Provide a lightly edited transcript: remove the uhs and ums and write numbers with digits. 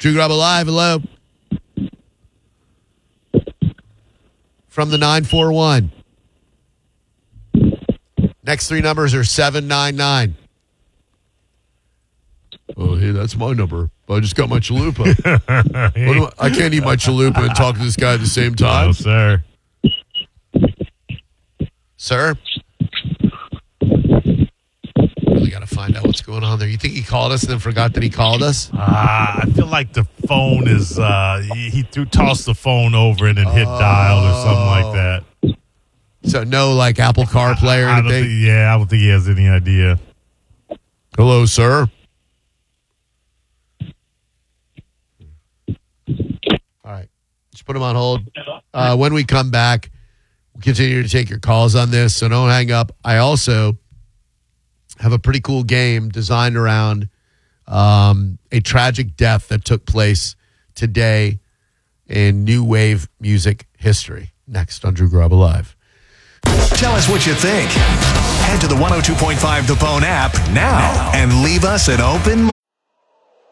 Drew Garabo Live, hello. From the 941. Next three numbers are 799. Oh, hey, that's my number. I just got my chalupa. I can't eat my chalupa and talk to this guy at the same time. No, sir. Sir? Really got to find out what's going on there. You think he called us and then forgot that he called us? I feel like the phone is, he tossed the phone over and then hit dial or something like that. So no, like Apple CarPlay or anything? I don't think he has any idea. Hello, sir. All right. Just put him on hold. When we come back, we'll continue to take your calls on this, so don't hang up. I also have a pretty cool game designed around a tragic death that took place today in new wave music history. Next on Drew Garabo Live. Tell us what you think. Head to the 102.5 The Bone app now and leave us an open